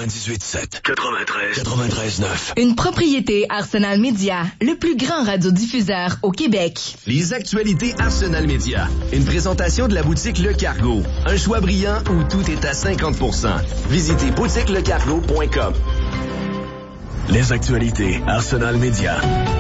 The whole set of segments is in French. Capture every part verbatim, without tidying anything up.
quatre-vingt-dix-huit sept, quatre-vingt-treize, quatre-vingt-treize neuf. Une propriété Arsenal Média, le plus grand radiodiffuseur au Québec. Les actualités Arsenal Média. Une présentation de la boutique Le Cargo. Un choix brillant où tout est à cinquante pour cent. Visitez boutique le cargo point com. Les actualités Arsenal Média.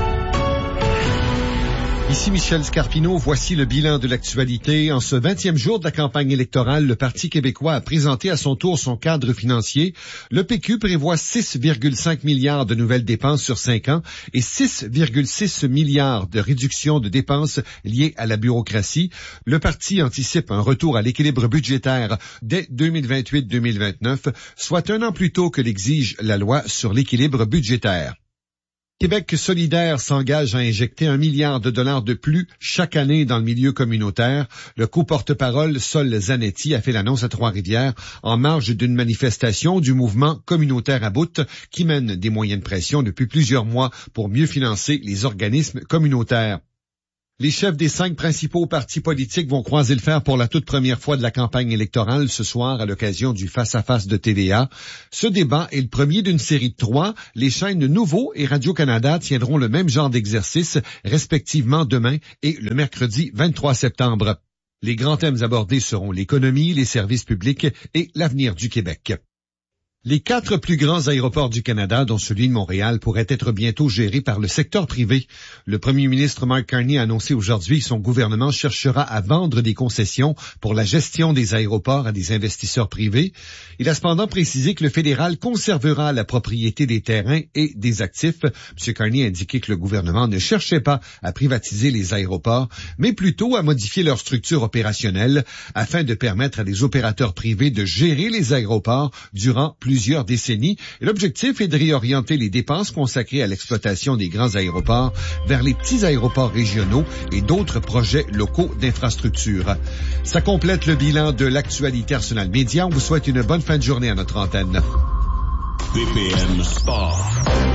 Ici Michel Scarpino, voici le bilan de l'actualité. En ce vingtième jour de la campagne électorale, le Parti québécois a présenté à son tour son cadre financier. Le P Q prévoit six virgule cinq milliards de nouvelles dépenses sur cinq ans et six virgule six milliards de réduction de dépenses liées à la bureaucratie. Le parti anticipe un retour à l'équilibre budgétaire dès deux mille vingt-huit deux mille vingt-neuf, soit un an plus tôt que l'exige la loi sur l'équilibre budgétaire. Québec solidaire s'engage à injecter un milliard de dollars de plus chaque année dans le milieu communautaire. Le co-porte-parole Sol Zanetti a fait l'annonce à Trois-Rivières en marge d'une manifestation du mouvement communautaire à bout qui mène des moyens de pression depuis plusieurs mois pour mieux financer les organismes communautaires. Les chefs des cinq principaux partis politiques vont croiser le fer pour la toute première fois de la campagne électorale ce soir à l'occasion du face-à-face de T V A. Ce débat est le premier d'une série de trois. Les chaînes Nouveau et Radio-Canada tiendront le même genre d'exercice, respectivement demain et le mercredi vingt-trois septembre. Les grands thèmes abordés seront l'économie, les services publics et l'avenir du Québec. Les quatre plus grands aéroports du Canada, dont celui de Montréal, pourraient être bientôt gérés par le secteur privé. Le premier ministre Mark Carney a annoncé aujourd'hui que son gouvernement cherchera à vendre des concessions pour la gestion des aéroports à des investisseurs privés. Il a cependant précisé que le fédéral conservera la propriété des terrains et des actifs. M. Carney a indiqué que le gouvernement ne cherchait pas à privatiser les aéroports, mais plutôt à modifier leur structure opérationnelle afin de permettre à des opérateurs privés de gérer les aéroports durant plusieurs plusieurs décennies. L'objectif est de réorienter les dépenses consacrées à l'exploitation des grands aéroports vers les petits aéroports régionaux et d'autres projets locaux d'infrastructure. Ça complète le bilan de l'actualité Arsenal Média. On vous souhaite une bonne fin de journée à notre antenne. B P M Sport.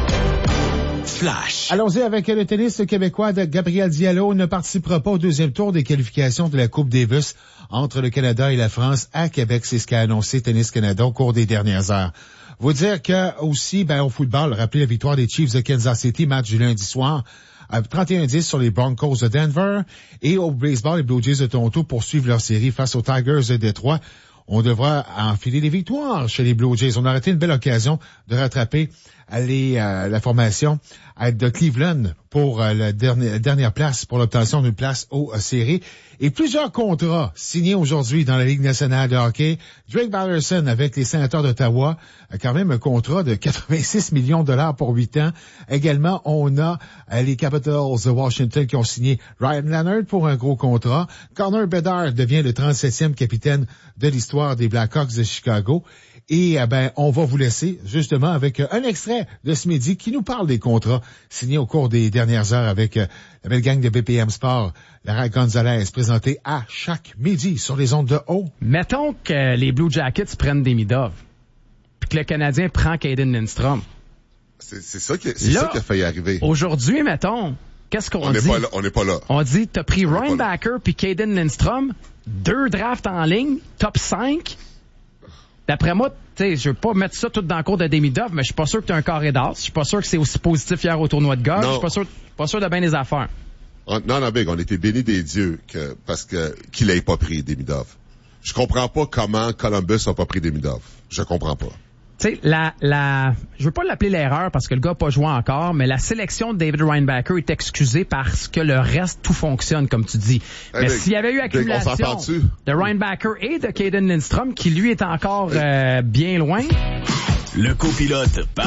Flash. Allons-y avec le tennis québécois de Gabriel Diallo ne participera pas au deuxième tour des qualifications de la Coupe Davis entre le Canada et la France à Québec. C'est ce qu'a annoncé Tennis Canada au cours des dernières heures. Vous dire que aussi, ben, au football, rappelez la victoire des Chiefs de Kansas City, match du lundi soir, à trente et un dix sur les Broncos de Denver. Et au baseball, les Blue Jays de Toronto poursuivent leur série face aux Tigers de Détroit. On devra enfiler des victoires chez les Blue Jays. On a raté une belle occasion de rattraper les, euh, la formation de Cleveland pour euh, la dernière, dernière place, pour l'obtention d'une place aux euh, séries. Et plusieurs contrats signés aujourd'hui dans la Ligue nationale de hockey. Drake Batherson avec les Sénateurs d'Ottawa a quand même un contrat de quatre-vingt-six millions de dollars pour huit ans. Également, on a euh, les Capitals de Washington qui ont signé Ryan Leonard pour un gros contrat. Connor Bedard devient le trente-septième capitaine de l'histoire des Blackhawks de Chicago. Et eh ben, on va vous laisser justement avec un extrait de ce midi qui nous parle des contrats signés au cours des dernières heures avec la belle gang de B P M Sport, Lara Gonzalez, présentée à chaque midi sur les ondes de haut. Mettons que les Blue Jackets prennent des Midov, puis que le Canadien prend Caden Lindstrom. C'est, c'est ça qui, c'est là, ça qui a failli arriver. Aujourd'hui, mettons, qu'est-ce qu'on on dit? N'est pas là, on n'est pas là. On dit, t'as pris Ryan Backer puis Caden Lindstrom, deux drafts en ligne, top cinq. D'après moi, tu sais, je veux pas mettre ça tout dans le cours de Demidov, mais je suis pas sûr que tu as un carré d'as. Je suis pas sûr que c'est aussi positif hier au tournoi de golf. Je suis pas sûr, pas sûr de bien les affaires. On, non, non, Big, on était bénis des dieux que, parce que, qu'il l'ait pas pris, Demidov. Je comprends pas comment Columbus a pas pris Demidov. Je comprends pas. Tu sais, la, la, je veux pas l'appeler l'erreur parce que le gars a pas joué encore, mais la sélection de David Reinbacker est excusée parce que le reste, tout fonctionne, comme tu dis. Hey, mais Big, s'il y avait eu accumulation Big, de Reinbacker et de Caden Lindstrom, qui lui est encore euh, bien loin. Le copilote